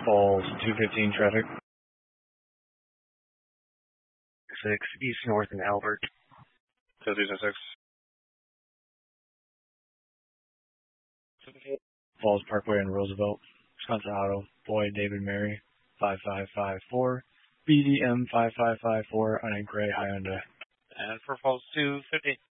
Falls 215 traffic. 6 East North and Albert. 206. Falls Parkway and Roosevelt. Wisconsin Auto. Boyd David Mary 5554. BDM 5554 on a gray Hyundai. And for Falls 250.